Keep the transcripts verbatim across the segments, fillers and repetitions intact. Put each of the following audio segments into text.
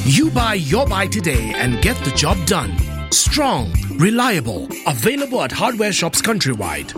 You buy your buy today and get the job done. Strong, reliable, available at hardware shops countrywide.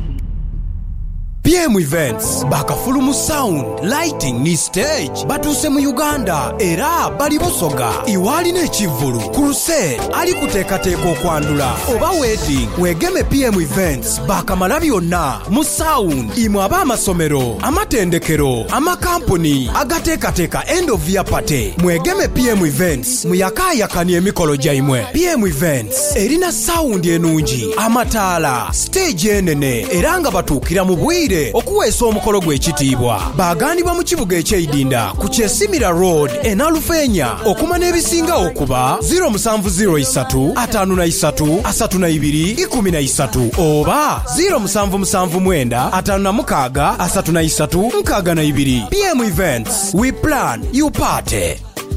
P M Events bakafulumu sound lighting ni stage batuse mu Uganda era bali Busoga iwali ne Kivulu crusade ali kuteekateeka okwandula oba wedding wegeme P M Events bakamala byonna mu sound imwe aba amasomero amatendekero amakampuni agateekateeka end of year party mwegeme P M Events muyakaayakani emikolo gyaimwe. P M Events erina sound enungi amataala stage enene era nga batuukira mu bwire okuweesa omukolo gw'ekitiibwa. Baagandibwa mu kibuga eky'Eidinda ku Kyesimira Road enalufeenya okumana ebisinga okuba zero seven zero three five three three two one three oba zero seven seven nine five six three three six two. P M Events, we plan, you party.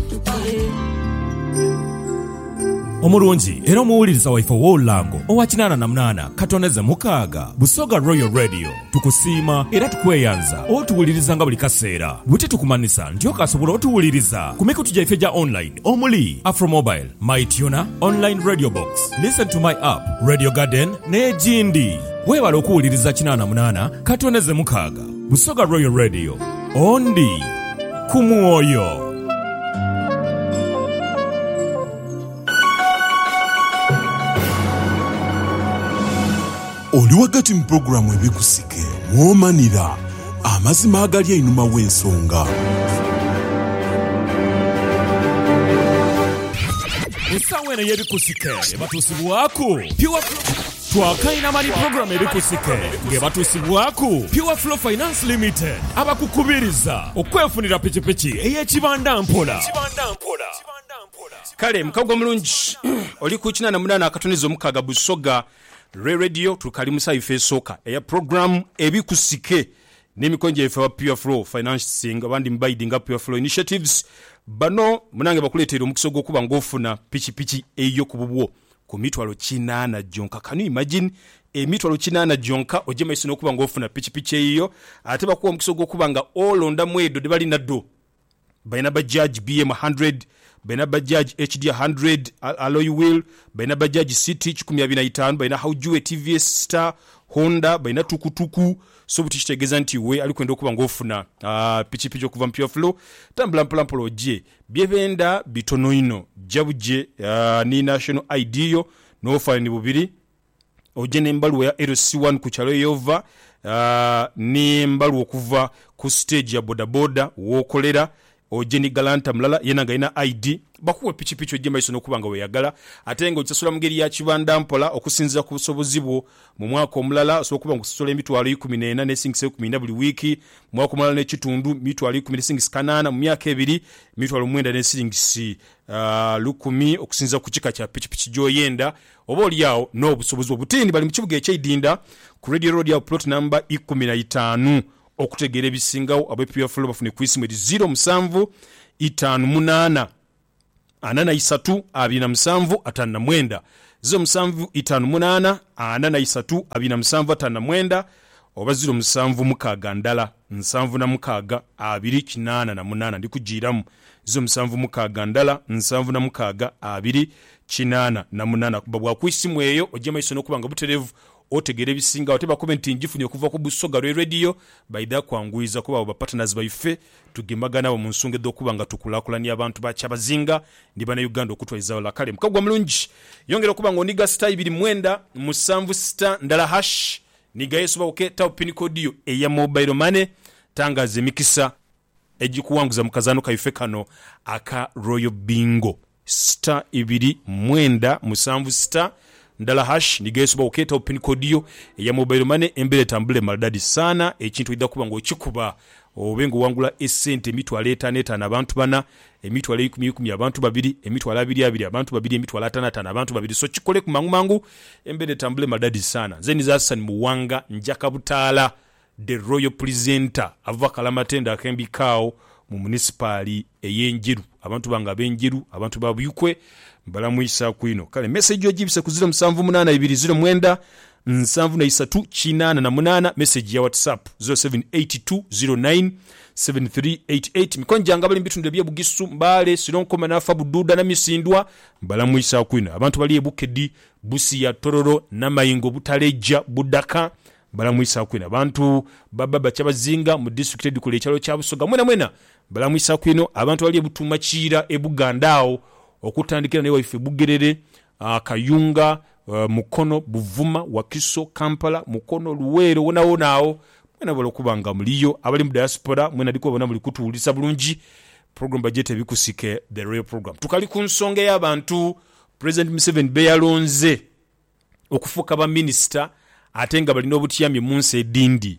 Omurungi era omuwuliriza waife w'olulango owa kinaana na munaana katoneze mukaaga Busoga Royal Radio tukusiima era tukweyanza otuwuliriza nga buli kaseera bwe tukumanisa nti okasobola otuwuliriza ku mikutu gyaife gya online omuli Afromobile, MyTuner, Online Radio Box, Listen to My App, Radio Garden n'egindi. Weewala okuwuliriza kinaana na munaana katoneze mukaaga Busoga Royal Radio ondi ku mwoyo. Oli wakati mu programu ebikusike mwomanira amazima agali einuma w'ensonga. Esawa eno y'ebikusike ebatuusibwaku Pure twakaina mali programu ebikusike ng'ebatuusibwaku Pure Flow Finance Limited abakukubiriza okwefunira pikipiki ey'ekibanda mpola. Kale mukagwa mulungi oli ku kinaana na munaana akatoneza omukaaga Busoga Radio tukali musaife soka eya program ebikusike n'emikonje efe wa Pure Flow Financing abandi mbaidinga Pure Flow Initiatives bano munange bakuletera omukiso gw'okuba ng'ofuna pichipichi eyo ku bubwo ku mitwalo kinaana jonka. Can you imagine emitwalo kinaana jonka ojema iso n'okuba ng'ofuna pichipichi eyo ate bakuwa omukiso gw'okuba nga olonda mwedo de bali naddo baina Bajaj B M one hundred baina Bajaj H D one hundred alloy wheel baina Bajaj City kikumi abiri na ttaano baina Haujuwe T V S Star Honda baina tukutuku so butikitegeeza nti we ali kwenda okuba ng'ofuna uh, pichi pichi okuva Pure Flow tambula mpolampola ojje byebenda bitono ino jabuje uh, ni national I D yo n'ofa ni bubiri ojje n'embaluwa ya L C one ku kyalo yova uh, n'embaluwa okuva ku stage ya boda boda w'okolera ojeni galanta mlala yena gaina I D bakuwe pichi pichi ojema iso n'okubanga weyagala ate nga okyasula mu ngeri ya kibanda mpola okusinziza ku busobozi bwo mu mwaka omulala so okuba ngusula emitwalo ikumi n'ena n'esingise kumi na buli wiiki mu mwaka omulala n'ekitundu mitwalo ikumi n'esingise kanaana mu myaka ebiri mitwalo mwenda n'esingise uh, lukumi okusinziza ku kika kya pichi pichi gy'oyenda oba oliawo n'obusobozi obutini bali mu kibuga eky'Eidinda ku Radio Road ya plot number ikumi na ttaano okutegera ebisingawo abe Pure Flow bafune ku isimu zero seven five eight ana na isatu abiri na musanvu atano na mwenda zero seven five eight ana na isatu abiri na musanvu atano na mwenda oba zero seven mukaaga ndala nsanvu na mukaaga abiri kinaana na munaana ndikujiramu zero seven mukaaga ndala nsanvu na mukaaga abiri kinaana na munaana kubabwa ku isimu eyo ojema iso n'okubanga buterevu otegere bisinga oteba comment njifunye okuva ku Busoga Radio baida kwanguiza kuba aba partners baife tugembagana bo munsunge dokubanga tukulakulani abantu bachabazinga ndi bana Uganda okutwaiza la kale mukagwa mulungi yongera kuba ngo niga star ibiri mwenda musanvu star ndala hash niga yesu ba oketa pin code yo eya mobile money tangaze mikisa ejikuwanguza mukazano kaife kano aka Royal Bingo star ibiri mwenda musanvu star ndala hash nigeso ba oketa pin code yo ya mobile money embele tambule maladadi sana ekintu idda kuba ngo kikuba obengo wangula esente emitwalo etaano etaano abantu bana emitwalo ikumi ikumi abantu babiri emitwalo abiri abiri abantu babiri emitwalo ataano ataano abantu babiri so kikole ku mangu mangu embele tambule maladadi sana zeni za Hassan Muwanga njaka butaala the royal presenter ava Kalamatenda akembikao mu municipali eyenjiru abantu banga benjiru abantu babuyukwe mbala muisa kwino kale message ojibise ku zero seven eight two zero mwenda nsanvu na isatu kinaana na munaana message ya WhatsApp zero seven eight two zero nine seven three eight eight. Mikonjanga bali mbitunde bye Bugisu Mbale Sironkoma na Fabududa na Misindwa balamwisa kwina abantu bali ebukedi Busia Tororo na Mayingo Butaleja Budaka balamwisa kwina abantu baba bachabazinga mu district edikule cyalo kya Busoga mwena mwena balamwisa kwino abantu bali ebutumachira ebugandao okutandikira ne wife Bugerere uh, Kayunga uh, Mukono Buvuma Wakiso Kampala Mukono Luwero wona wonao mwena balo kubanga muliyo abali mu diaspora mwena diko bona muli kutuulisa bulungi program budget ebikusike the real program tukali ku nsonga y'abantu President Museveni beyalonze okufuka ba minister atenga bali n'obutyamye mu nsi edindi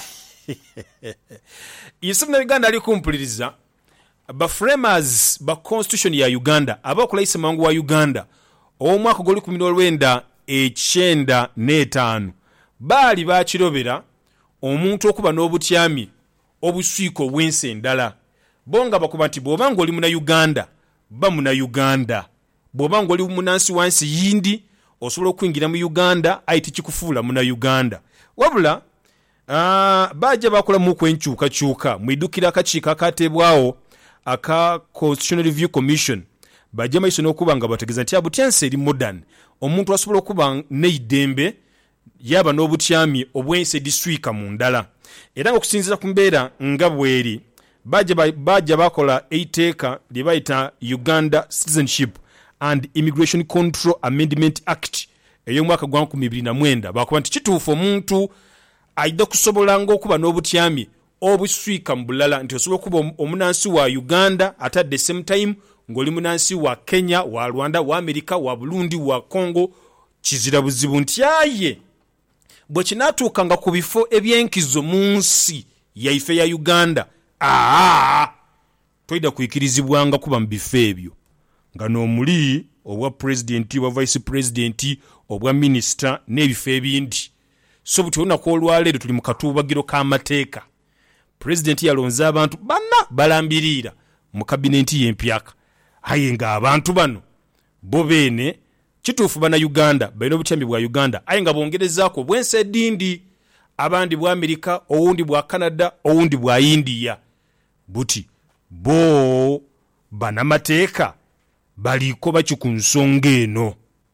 Yesuna Uganda ali kumpuliriza ba framers ba constitution ya Uganda abakola isemangu wa Uganda omwaka goli kumi n'olwenda ekyenda n'etaano bali bakirobera omuntu okuba n'obutyami obuswiko obwensi endala bonga bakuba nti bw'obanga oli muna Uganda ba muna Uganda bw'obanga oli munansi wansi yindi osobola okwingira mu Uganda ayiti kikufuula muna Uganda wabula uh, baje bakola mu kwenchuka chuka mwidukira akakiika akatebwawo aka Constitutional Review Commission baje maiso n'okubanga bategeza nti abutyansi eri modern omuntu asobola okuba neidembe yaba n'obutyami obwense diswika mu ndala era okusinziza ku mbeera nga bweri baje baje bakola eiteeka lye bayita Uganda Citizenship and Immigration Control Amendment Act ey'omwaka gwa nkumi bbiri na mwenda bakuba nti kituufu omuntu aida kusobolanga okuba n'obutyami obuswika mu bulala nti osobola okuba omunansi wa Uganda at the same time ng'oli munansi wa Kenya wa Rwanda wa Amerika wa Burundi wa Congo kizira buzibu nti aye bwe kinatuukanga ku bifo ebyenkizo mu nsi yaife ya Uganda aa toida kuikirizibwanga kuba mu bifo ebyo nga n'omuli obwa president obwa vice president obwa minister n'ebifo ebindi so buti olunaku olwaleero tuli mu katuubagiro k'amateeka president yalonza abantu bana balambirira mu kabineti y'empyaka aye nga abantu bano bo beene kituufu bana Uganda balina obutyami bwa Uganda aye nga bongerezaako bwensi edindi abandi bwa Amerika owundi bwa Canada owundi bwa India buti bo banamateeka baliko bakiku nsonga eno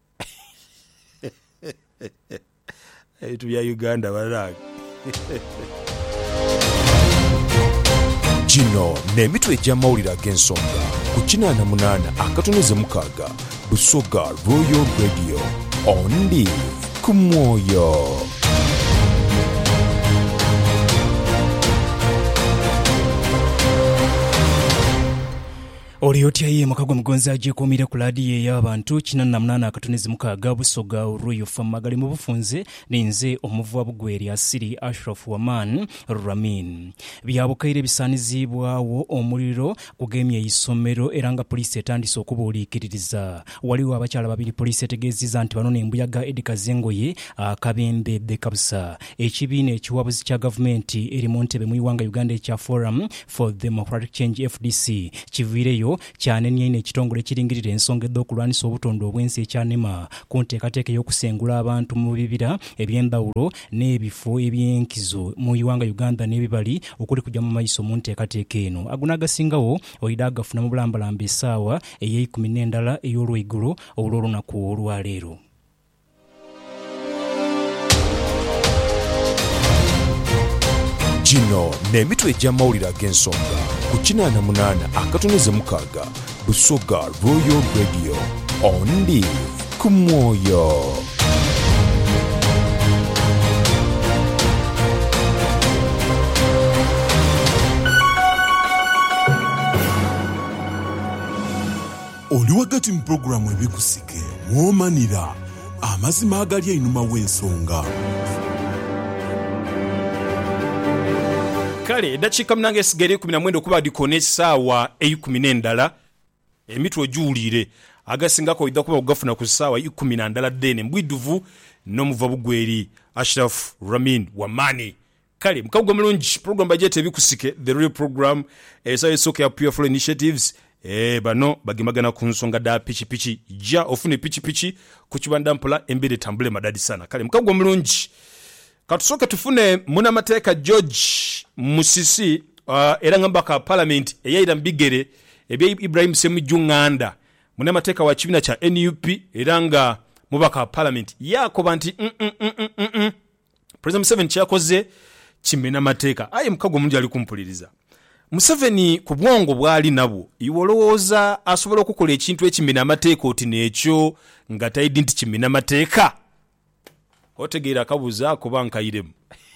etu ya Uganda balaga Gino n'emitwe egy'amawulire ag'ensonga ku kinaana munaana akatoneze mukaaga Busoga Royal Radio ondi ku mwoyo. Oliyotya ye mukagwa mugonza aje kumira ku ladiyo y'abantu kinaana na munaana akatonezi mukaaga Busoga Royal Family mu bufunze ninze omuvu abugweri asiri Ashraf Waman Ramin byabukaire bisanizibwawo omuliro kugemye isomero eranga police etandise okubuulikiririza waliwo abakyala babiri police etegeziza nti banone embuyaga edikazengoye akabembe bekabusa ekibiina ekiwabuzi kya gavumenti eri mu ntebe mu iwanga Uganda ekya Forum for Democratic Change F D C kivireyo cyane nyine ekitongole kiringirira ensonga ed'okulwanisa obutondo obwensi ekyanema ku nteekateeka y'okusengula abantu mu bibira eby'endawulo n'ebifo ebyenkizo mu iwanga Uganda n'ebibali okuli kujja mu maiso mu nteekateeka eno agunagasingawo oyida agafuna mu bulambalamba essaawa ey'ekumi n'endala ey'olweggulo olw'olunaku olwaleero. Gino n'emitwe egy'amawulire ag'ensonga ku kinaana munaana akatoneze mukaaga Busoga Royal Radio ondi ku mwoyo. Oli wakati mu programu ebikusike mwomanira amazima agali einuma w'ensonga. Kale edakiika munange esigere kumi na mwenda okuba dikone essaawa ey'ikumi n'endala emitwe ogiwulire agasingako oyinza kuba okugafuna ku ssaawa ikumi na ndala ddene mbwiduvu n'omuva bugweri Ashraf Ramin Wamani. Kale mukagwa mulungi program budget ebikusike the real program essaawa esooka ya Pure Flow Initiatives eh bano bagimagana ku nsonga da pichi pichi ja ofune pichi pichi ku kibanda mpola embere tambule madadi sana kale mukagwa mulungi katusoke tufune muna mateka George Musisi uh, era ngamba ka parliament eyaira mbigere ebye Ibrahim Semujunganda muna mateka wa kibina cha N U P era nga mubaka parliament yakoba nti mm, mm, mm, mm, mm. President Museveni kyakoze kimena mateka aye mukagwa mulungi ali kumpuliriza Museveni ku bwongo bwali nabo iwolowooza asobola okukola ekintu ekimena amateeka oti n'ekyo nga tayidi nti kimena amateeka otegeera akabuuza ako bankayiremu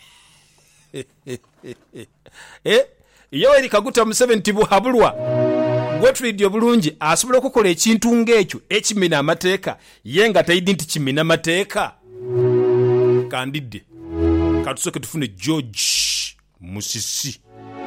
eh Yoweri Kaguta Museveni tibuhabulwa gwetulidde obulungi asobola okukola ekintu ng'ekyo ekimena amateeka ye nga tayidi nti kimena amateeka kandidde katusoke tufune George Musisi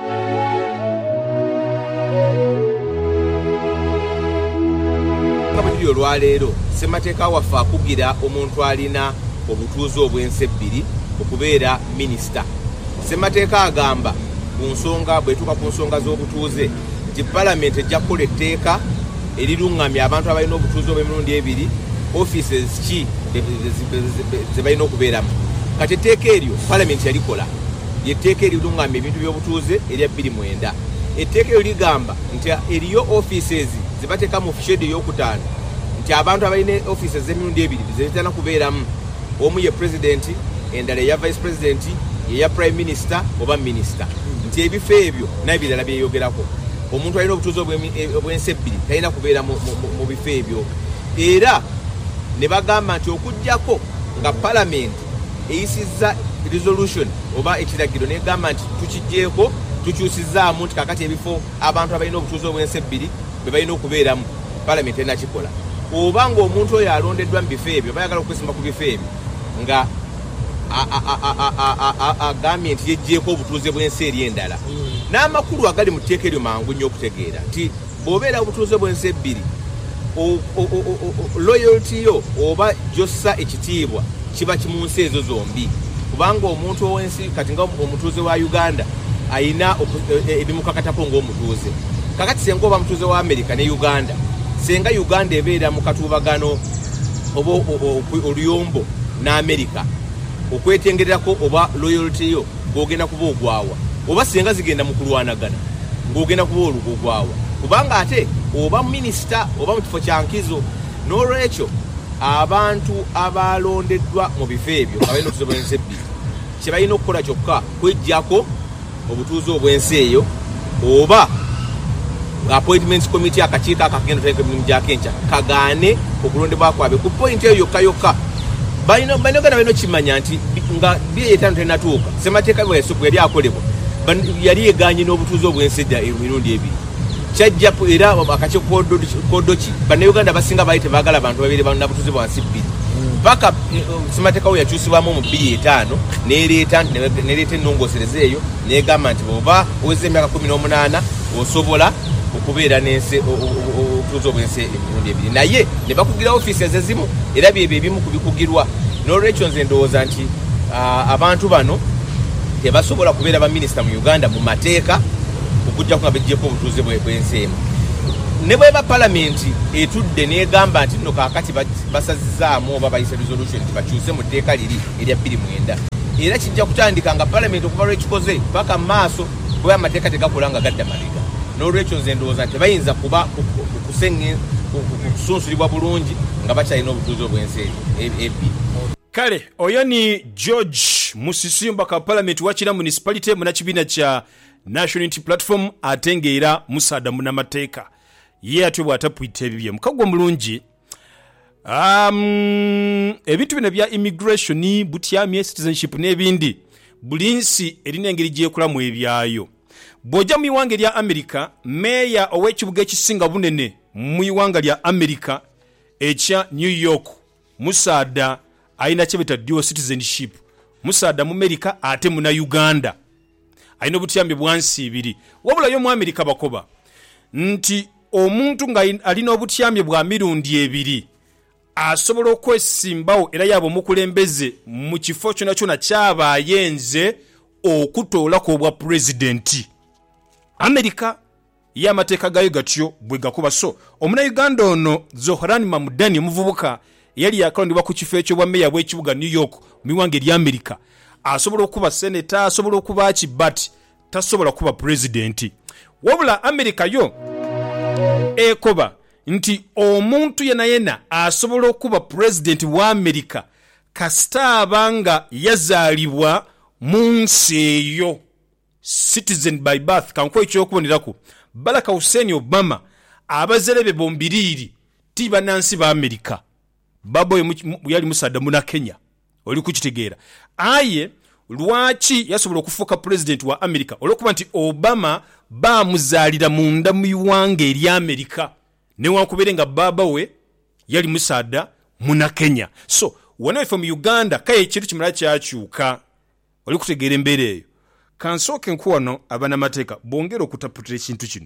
kabadili olwaleero semateeka waffe akugira omuntu alina obutuuze obwensi ebbiri okubeera minisita. Semateeka agamba ku nsonga bwetuuka ku nsonga z'obutuuze nti palamenti ejja kukola etteeka eriruŋŋamya abantu abalina obutuuze obw'emirundi ebiri offices ki ze balina okubeeramu. Kati etteeka eryo palamenti yalikola lyetteeka eriruŋŋamya ebintu by'obutuuze erya bbiri mwenda. Etteeka eryo ligamba nti eriyo offices ze bateeka mu shedi ey'okutaano nti abantu abalina offices z'emirundi ebiri zezitana kubeeramu omu ye president endala eya vice president eya prime minister oba minister nti ebifo ebyo n'ebirala byeyogerako omuntu alina obutuuze obwensi ebbiri talina kubeera mu bifo ebyo. Era ne bagamba nti okuggyako nga palamenti eyisizza resolution oba ekiragiro negamba nti tukigjeeko tukyusizaamu nti kakati ebifo abantu abalina obutuuze obwensi ebbiri bwe balina okubeeramu palamenti enakikola. Oba ng'omuntu oyo alondeddwa mu bifo ebyo bayagala okwesimba ku bifo ebyo nga agambye nti yeggyeko obutuuze bw'ensi eri endala. N'amakulu agali mu tteeka eryo mangu nnyo okutegeera nti bw'obeera obutuuze bw'ensi ebbiri loyalty yo oba jossa ekitiibwa kiba kimu nsi ezo zombi. Kubanga omuntu ow'ensi kati nga omutuuze wa Uganda ayina ebimukakatako ng'omutuuze. Kakati senga oba mutuuze wa Amerika ne Uganda, senga Uganda ebeera mu katuubagano oba oluyombo n'Amerika okwetengererako oba loyalty yo ng'ogenda kuba ogwawa, oba senga zigenda mu kulwanagana ng'ogenda kuba olugogwawa. Kubanga ate oba minisita oba mu kifo kya nkizo. N'olwekyo abantu abalondeddwa mu bifo ebyo abalina obutuuze bw'ensi ebbiri kye balina okukola kyokka kweggyako obutuuze obw'ensi eyo oba appointments committee akakiiko akagenda otandika emirimu gy'akenkya kagaane okulondebwa kwabwe ku point eyo yokka yokka. Balina balina balina kimanya nti nga bbiri etaano tenatuuka semateeka bwe yasooka yali akolebwa yali yegaanye n'obutuuze obw'ensi emirundi ebiri. Kyajja era akakiiko kodoki bannayuganda basinga baali tebaagala abantu babeere bannabutuuze bwansi bbiri paka semateeka we yakyusibwamu mu bbiri etaano neereeta neereeta ennongoosereza eyo negamba nti bw'oba oweza emyaka kumi n'omunaana osobola okubeera n'ensi obutuuze obw'ensi emirundi ebiri. Naye ne bakugira offices ezimu era byebyo ebimu kubikugirwa. N'olwekyo nze ndowooza nti abantu bano tebasobola kubeera baminisita mu Uganda mu mateeka okujja nga beggyeko obutuuze bw'ensi emu. Ne bweba palamenti etudde negamba nti nno kaakati basazizaamu oba bayise resolution nti bakyuse mu tteeka liri erya bbiri mwenda. Era kijja kutandika nga palamenti okuva lwekikoze paka mu maaso bwe amateeka tegakola nga gadda mabega. N'olwekyo nze ndowooza nti bayinza kuba kusunsulibwa bulungi nga bakyalina obutuuze obw'ensi ebbiri. Kale oyo ni George Musisi mbaka palamenti wakira municipality munakibiina kya National Unity Platform atengeera musaada munamateeka ye atwe bw'atapwita ebibye mukagwa mulungi. Um, ebintu bino bya immigration butyamye citizenship n'ebindi buli nsi erina engeri gyekulamu ebyayo. Bw'ojja mu iwanga lya Amerika meya ow'ekibuga ekisinga bunene mu iwanga lya Amerika ekya New York musaada ayina kye beta dual citizenship. Musaada mu Amerika ate muna Uganda ayina obutyambe bwansi ibiri. Wabula yo mu Amerika bakoba nti omuntu nga alina obutyambe bwa mirundi ebiri asobola okwesimbawo era yabo mukulembeze mu kifo kyonna kyonna kyabaayenze okutoolako obwa pulezidenti. Amerika ye amateeka gayo gatyo bwe gakuba. So omunnayuganda ono Zohran Mamdani omuvubuka yali yakalondebwa ku kifo ekyo bwa meya bw'ekibuga New York mu biwange ery'Amerika asobola okuba seneta, asobola okuba ki, but tasobola kuba pulezidenti. Wabula Amerika yo ekoba nti omuntu yena yena asobola okuba pulezidenti wa Amerika kasita abanga yazaalibwa mu nsi eyo, citizen by birth. Kanko ekyokuboneraku Barack Hussein Obama abazere be bombiriri tiba nansi ba Amerika, babo yali musada muna Kenya, oli kukitegeera. Aye lwaki yasobola okufuuka president wa Amerika? Olwokuba nti Obama bamuzaalira munda mu biwange eri Amerika newankubere nga baba we yali musada muna Kenya. So wanawe from Uganda kaye ekintu kimala kyakyuka, oli kutegeera embeera eyo. Kansooke nkuwano abanamateeka bongera okutaputira ekintu kino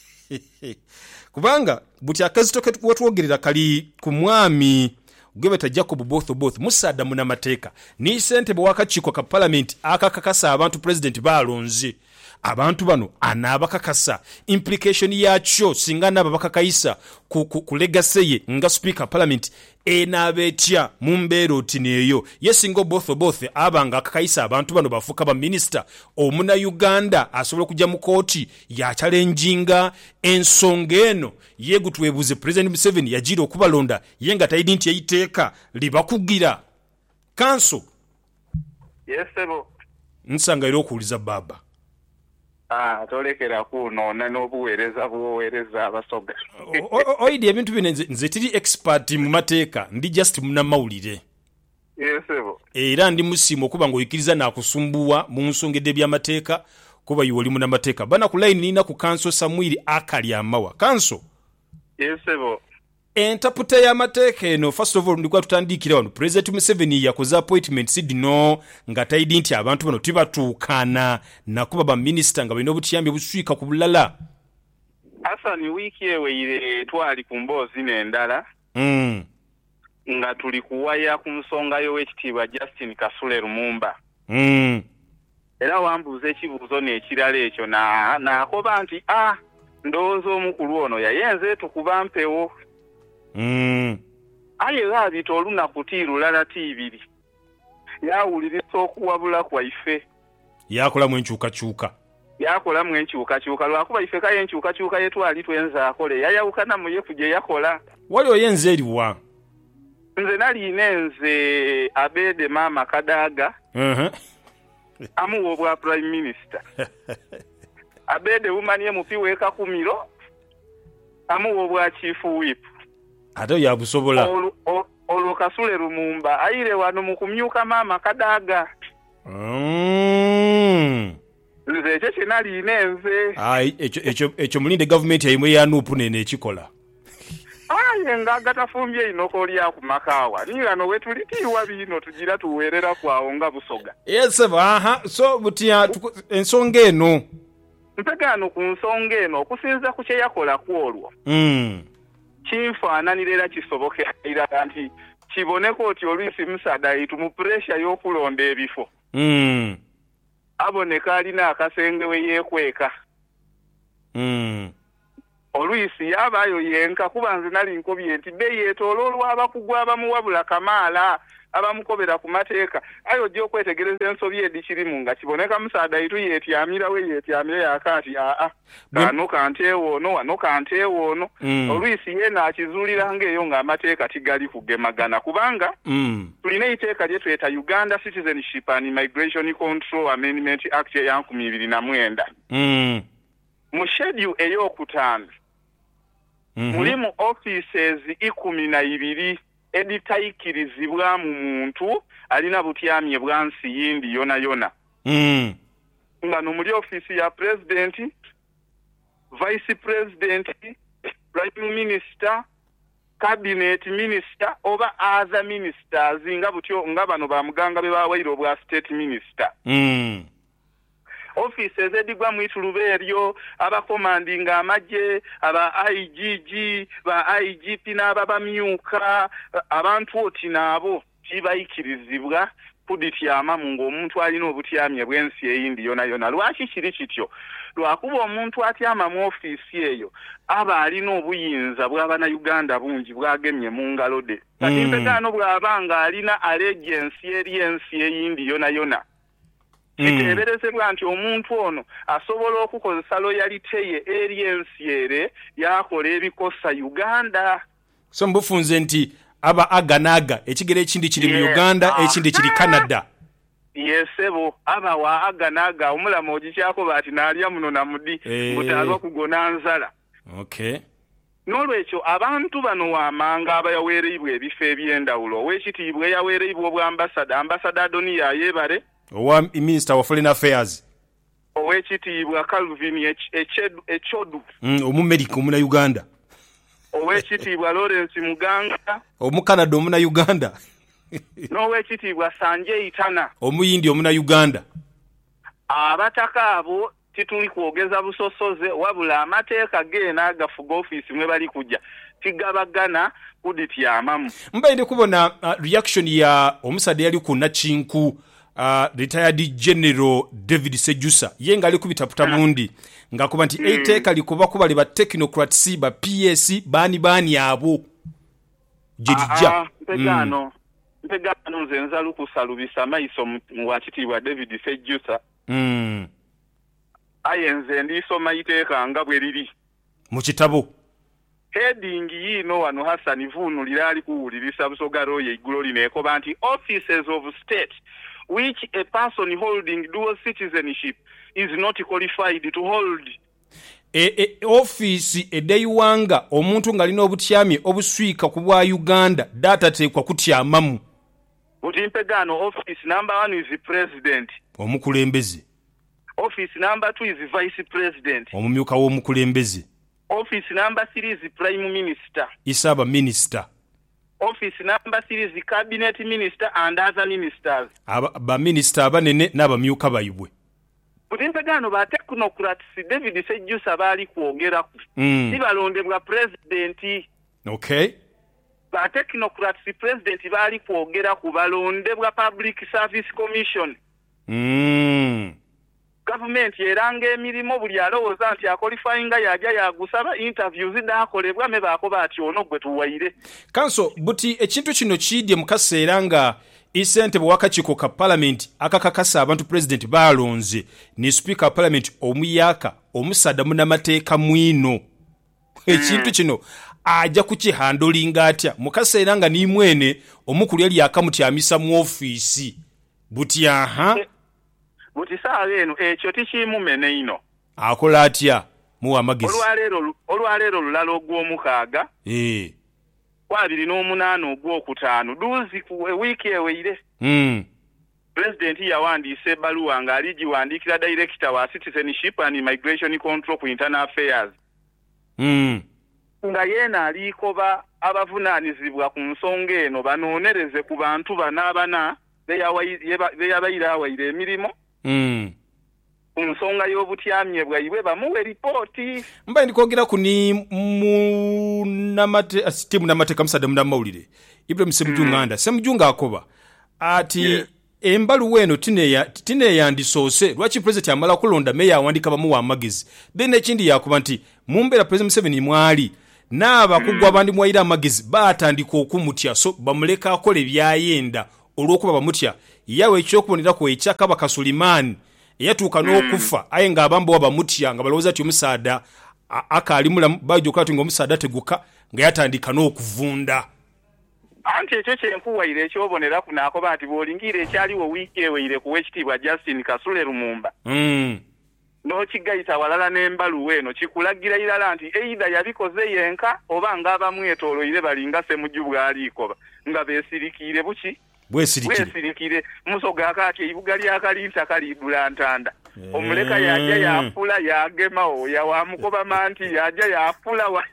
kubanga buti akazitoke wetwogerera kali ku mwami gwebeta Jacob Botho Botho musada munamateeka ni sente bwakakiiko ka parliament akakakasa abantu president balonze abantu bano anabakakasa implication yakyo singa naba bakakayisa ku, ku, ku legacy ye nga speaker parliament enabetya mumbeero tineyo yesingo Botho Botho abanga akakayisa abantu bano bafuka ba minister omuna Uganda asobola kujja mu kooti ya challenginga ensonga eno yegutwebuze president Museveni yajira okubalonda yenga tayidi nti yayiteeka libakugira kanso. Yes sebo nsanga ero okuuliza baba. Ah, tolekera kuno na nobuwereza buwereza abasoga. Oidi ebintu bine nze tiri expert mu mateeka, ndi just muna mawulire. Yes sebo. Era ndi musimo kuba ngo yikiriza na kusumbuwa mu nsongede bya mateeka kuba yoli muna mateeka. Bana ku line nina ku kanso Samuel akali amawa. Kanso. Yes sebo. Entaputa ya mateeka eno first of all ndikwa tutandikira wano President Museveni yakoza appointment sidino nga tayidi nti abantu bano tibatukana nakuba ba minister nga balina obutiyambi buswika ku bulala. Asa ni wiki ewe ile twali ku mbozi n'endala. Mm. Nga tuli kuwaya ku nsonga yo wekitibwa Justin Kasule Lumumba. Mm. Era wambuze ekibuzo n'ekirala ekyo na nakoba nti ah ndowooza omukulu ono yayenze tukuba mpewo. Mm. Aye gabi toluna kutiru lala tibiri. Yawuliriza okuwabula kwaife. Yakola mu enchuka chuka. Yakola mu enchuka chuka lwakuba ife kaye enchuka chuka yetu ali twenza akole. Yayawukana mu yefu je yakola. Wali oyenze eriwa. Nze nali inenze Abede Mama Kadaga. Mhm. Amu obwa prime minister. Abede umanie mupiweka kumiro. Amu obwa chief whip. Ato ya busobola. Olu, olu, olu Kasule Lumumba aire wano mu kumyuka Mama Kadaga. Mm. Nze echo kinali inenze. Ai echo echo echo mulinde government yayimwe ya nupu nene ekikola. Aye ngaga tafumbye inoko lya ku makawa. Nilano wetu litiwa bino tugira tuwerera kwawo nga busoga. Yes aha so butia ensonga eno. Mpegano ku nsonga eno okusinza ku kye yakola kwolwo. Mm. Kinfaananirira kisobokera nti kiboneko oti olwisi musada itu mu pressure y'okulonda ebifo. Mm. Aboneka alina akasenge we yekweka. Mm. Olwisi yabayo yenka kubanze nali nkobye nti be yetololwa abakugwa abamuwabula kamaala abamukobera ku mateeka ayo gyo kwetegereza ensobye edikirimu nga kiboneka musada itu yetyamira we yetyamira yakati a a kano kantewo no wano kantewo no mm. Olwisi yena akizulira ngeyo nga amateeka tigali kugemagana kubanga mm. tulina iteeka lye tweta Uganda Citizenship and Immigration Control Amendment Act ya nkumi ibiri na mwenda. Mm. Mu schedule eyokutaano Mm-hmm. mulimu offices ikumi na ibiri editaikirizibwa mu muntu alina butyamye bwansi yindi yona yona. Mm. Nga no muri office ya president, vice president, prime minister, cabinet minister oba other ministers nga butyo nga bano ba muganga be bawairo bwa state minister. Mm. Offices edigwa mwitulube eryo aba commanding amaje aba I G G ba I G P n'aba bamyuka abantu oti nabo tibayikirizibwa kudityamamu ng'omuntu alina obutyamye bw'ensi eyindi yona yona. Lwaki kiri kityo? Lwakuba omuntu atyama mu ofiisi eyo aba alina obuyinza bw'Abannayuganda bungi bwagemye mu ngalo de. Kati Mpegano bw'aba nga alina allegiance eri ensi eyindi yona yona, kiteeberezebwa nti omuntu ono asobola okukozesa loyalite ye eri ensi ere yakola ebikosa Uganda. So mbufunze nti aba aganaga ekigere ekindi kiri mu Uganda ekindi kiri Canada. Yesebo aba wa aganaga omulamo ogikyako bati nalya muno na mudi butaba kugona nzala. Okay. Nolwekyo abantu bano wamanga abayaweereibwa ebifo eby'endawulo ow'ekitiibwa eyaweereibwa obwambasada ambasada Adoniya Yebare, owa Minister of Foreign Affairs ow'ekitiibwa Calvin Echodu, mm, Omumerika omuna Uganda, ow'ekitiibwa Lawrence Muganga omu Canada omuna Uganda, n'ow'ekitiibwa Sanje Itana omuyindi omuna Uganda. Abataka abo tituli kwogeza busosoze wabula amateeka geena agafuga ofiisi mwe bali kujja tigabagana kudityamamu. Mbaire kubona uh, reaction ya omusade yali ku Nakinku uh, retired General David Sejusa yenga ali kubitaputa mundi nga kuba nti eiteeka likuba kuba liba technocrats ba P S bani bani abo jirija. Mpegano Mpegano nze nzalu kusalubisa maiso mu wakitiibwa David Sejusa. Mm. Ayenze ndisoma iteeka nga bwe liri mu kitabo. Heading yino wano Hassan Vunu lirali kuwulirisa Busoga Roye iggulo lineekoba nti offices of state which a person holding dual citizenship is not qualified to hold. E, e, office edeiwanga omuntu nga alina obutyami obuswika ku bwa Uganda data tekwa kutyamamu. Buti Mpegano office number one is the president. Omukulembeze. Office number two is the vice president. Omumyuka w'omukulembeze. Office number three is the prime minister. Isaba minister. Office number three is the cabinet minister and other ministers. Aba ba minister abanene n'abamyuka bayibwe. Buti Mpegano ba technocrats David Sejusa bali kwogera ku. Mm. Sibalondebwa president. Okay. Ba technocrats president bali kwogera ku balondebwa public service commission. Mm. Government yeranga emirimu buli alowooza nti akolifayinga yaja yagusaba interviews zidaakolebwa me baako bati ono gwe tuwaire. Kanso buti ekintu kino kidye mu kaseera nga isente bwakakiko ka parliament akakakasa abantu president balonze ni speaker parliament omuyaka omusada munamateeka mwino. Ekintu kino aja kukihandolinga atya mu kaseera nga ni mwene omukulu yali akamutyamisa mu office. Buti aha buti saawa eno ekyo tikimumene ino akola atya muwa amagezi. Olwaleero olwaleero olulala ogw'omukaaga eh kwabiri n'omunaana ogw'okutaano duuzi ku wiiki eweire. Mm. President yawandiisa ebbaluwa ng'aligiwandiikira director wa citizenship and immigration control ku internal affairs. Mm. Nga yeena alikoba abavunaanizibwa ku nsonga eno banoonereze ku bantu banaabana beyabayira awaire emirimu. Mm. Nsonga y'obutyamye bwaibwe bamuwe ripooti. Mbaye ndikwogera ku ni munamate asitimu namate kamusada munamawulire Ibrahim Semujunganda. Mm. Semujunga akoba ati yeah. Embalu weno tineya tineya ndisoose lwachi president amala kulonda meya awandika bamuwa amagezi. Then ekindi yakuba nti mumbera president Museveni mwali n'aba kugwa abandi mwayira amagezi batandika okumutya so bamuleka akole byayenda olwokuba bamutya yawe ekyokubonera ko ekyaka bakasulimani yatuuka n'okufa aye nga abambo bamutya nga balowooza ati omusaada akali mulamu bajoka ati ng'omusaada teguka nga yatandika n'okuvunda. Anti ekyo kyenkuwaire ekyobonera ku naakoba ati bw'olingira ekyaliwo wiiki eweire ku w'ekitiibwa Justin Kasule Lumumba. Mm. N'okigayita walala n'embaluwa eno kikulagira irala nti eida yabikoze yenka oba ng'abamwetooloire balinga Semujju bw'alikoba nga beesirikiire buki bwesirikire bwesirikire Musoga akaati ibuga lyakalinta kalibula ntanda. Yeah. Omuleka yaja yafula yagema oya wamukoba manti yaja yafula wa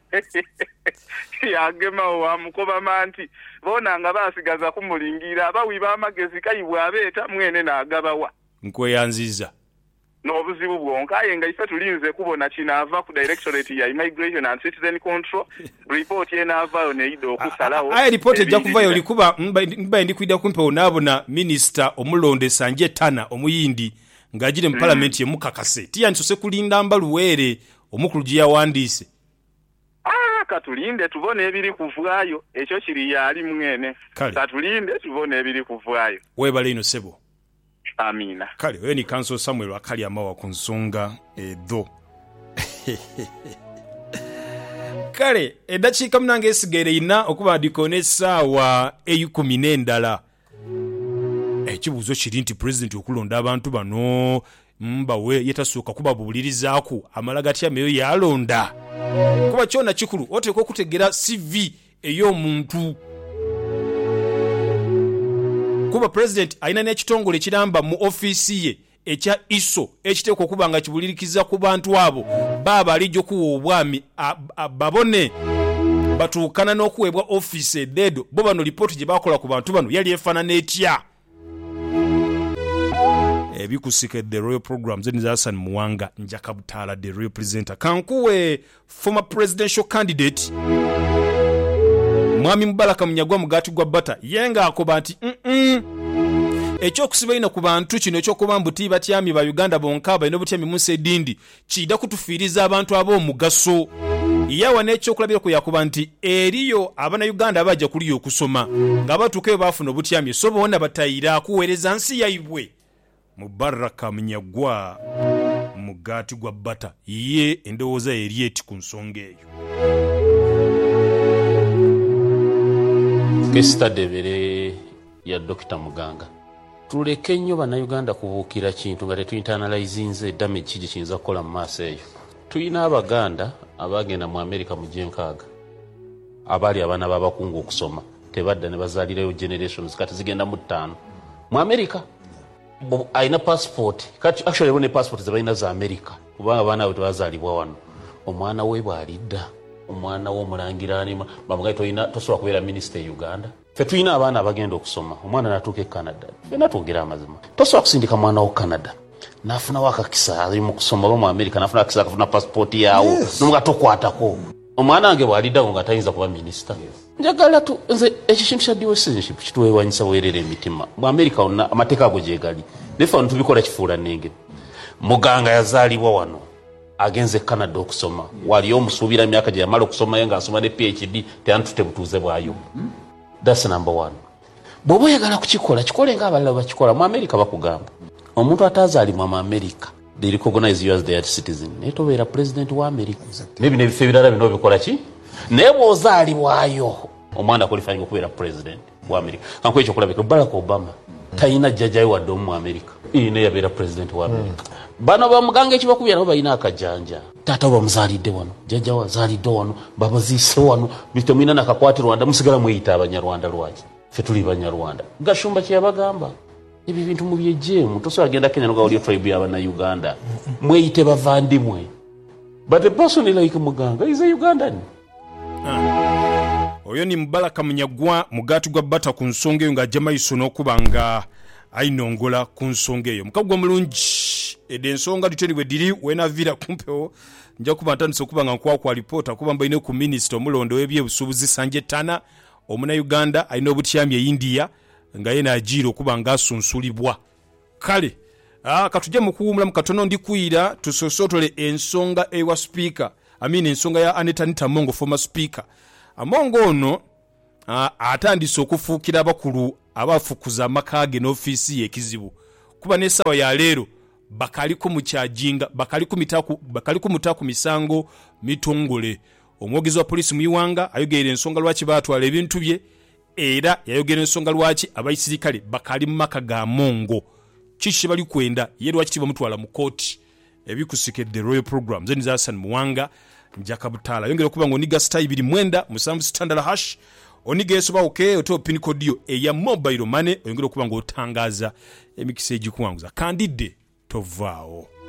yagema wamukoba manti bona nga basigaza kumulingira abawi bamagezi kayibwa abeeta mwene n'agabawa nkweyanziza. n'obuzibu bwonka aye nga ife tulinze kubona kinaava ku directorate ya immigration and citizen control report enaavaayo neida okusalawo aye report ejja kuvayo likuba mba ndi kwida kumpe onaabona minister omulonde Sanje Tana omuyindi ng'agire mu parliament ye mukakase tiyansose kulinda mbaluwere omukulu gye yawandiise. Ah, katulinde tubone ebiri kuvaayo ekyo kiri yali mwene katulinde tubone ebiri kuvaayo. Webale ino sebo. Amina. Kale oyo ni Council Samuel akali amawa ku nsonga edo. Kale edakiika munange esigere ina okuba dikone saawa eyikumi n'endala. Ekibuuzo kiri nti president okulonda abantu bano mbawe yetasooka kuba bubulirizaako amala gatya meyo yalonda. Kuba kyona kikulu oteekwa okutegera C V ey'omuntu. Kuba president aina n'ekitongole kiramba mu office ye ekya I S O ekiteekwa okuba nga kibulirikiza ku bantu abo baba alijjo kuwa obwami babone batuukana n'okuweebwa office ededo bo bano report gye bakola ku bantu bano yali efaanana etya. Ebikusika the royal programs eniza Hassan Muwanga Njaka Butaala the royal presenter kankuwe former presidential candidate Mwami Mubaraka Munyagwa Mugati gwa Bata yenga akoba nti mm ekyokusiba ina ku bantu kino ekyokuba mbuti batyami ba Uganda bonka balina butyami munsi edindi kida kutufiiriza abantu ab'omugaso yawa n'ekyokulabira ku yakuba nti eriyo abana Uganda abajja kuliyo okusoma nga batuuke baafuna obutyami so bonna batayira kuweereza nsi yaibwe. Mubaraka Munyagwa Mugati gwa Bata ye endowooza eri eti ku nsonga eyo. Kesta debere ya Dokita Muganga tuleke nnyo bannayuganda kubuukira kintu nga tetuinternalizinze damage kiji kiyinza kukola mu maaso eyo. Tulina abaganda abagenda mu America mu gyenkaaga abaali abaana b'abakungu okusoma tebadda ne bazaalirayo generations kati zigenda mu ttaano mu America. Aina passport kati actually bone passport zabaina za America kubanga bana abo tebazaalibwa wano. Omwana we bwalidda omwana wo mulangirani bamugaye toyina tosobola kubeera minister e Uganda. Fe tuyina abaana abagenda okusoma omwana natuuka e Canada fena twogera amazima tosobola kusindika mwana wo Canada nafuna wakakisa ali mu kusoma ba mu America nafuna akisa akafuna passport yawo nomuga tokwatako omwana wange bwaliddawo nga tayinza kuba minister. Njagala tu nze ekintu kya dual citizenship kituweewanyisa weerera emitima mu America onna amateeka ago gyegali nefe wano tubikola kifuula nenge. Muganga yazaalibwa wano agenze Canada okusoma wali omusuubira emyaka gye yamala okusoma ye ng'asoma ne P H D teyantute butuuze bwayo. That's number one. Bw'oba oyagala kukikola kikole ng'abalala bakikola mu America bakugamba omuntu atazaalibwa mu America they recognize you as their citizen naye tobeera president wa America. Nebino ebifo ebirala bino bikola ki naye bw'ozaalibwayo omwana qualifying okubeera president wa America. Kankuwa ekyo kulabika Barack Obama tayina jjajjayo wadde omu mu America ine yabeera president wa America. Bano bamuganga ekibakubya nabo balina akajanja taata bamuzaalidde wano jjajja wazaalidde wano babaziise wano bitemwina nakakwati Rwanda musigala mweyita abanyarwanda lwaki ffe tuli banyarwanda. Gashumba kye yabagamba ebyo bintu mu byejjeemu tosobola genda Kenya noga waliyo tribe y'abana Uganda mweyite bavandimwe but the person like Muganga is a Ugandan. Oyo ni Mubaraka Munyagwa Mugati gwa Bata ku nsonga eyo ng'ajja maiso n'okubanga ayinongola ku nsonga eyo. Mukagwa mulungi ede ensonga tuteri bwe diri wenavira kumpewo nja kuba ntandise okuba nga nkwakwa alipoota kuba mbaine ku minister omulondo w'ebyebusuubuzi Sanje Tana omuna Uganda alina obutyami e India nga ye n'agiira okuba ng'asunsulibwa. Kale ah, katujja mu kuwumulamu katono ndikuyira tusosootole ensonga ewa speaker I mean ensonga ya Anita Anita Mongo former speaker. Amongo ono ah, atandise okufuukira abakulu abafukuza amakage n'ofiisi y'ekizibu kuba n'essaawa ya leero bakaliko mu kyajinga bakaliko mitaku bakaliko mutaku misango mitongole. Omwogezi wa poliisi mu Iwanga ayogerera ensonga lwaki baatwala ebintu bye era yayogera ensonga lwaki abayisirikale bakali mu maka ga Mongo kishi bali kwenda ye lwaki bamutwala mu kooti. Ebikusike the royal program zeni za Hassan Muwanga Njaka Butaala yongera kuba ngo niga style biri mwenda musanvu standard hash oniga esoba okay oto pin code yo eya mobile money oyongera kuba ngo otangaza emikise ejikuwanguza kandide tovao.